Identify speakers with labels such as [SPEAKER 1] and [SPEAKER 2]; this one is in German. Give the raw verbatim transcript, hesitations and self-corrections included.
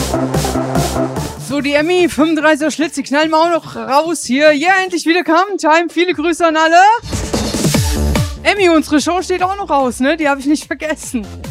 [SPEAKER 1] So, die Emmy, fünfunddreißiger Schlitz, die knallen wir auch noch raus hier. Ja, yeah, endlich wieder Come-Time. Viele Grüße an alle. Emmy, unsere Show steht auch noch raus, ne? Die habe ich nicht vergessen.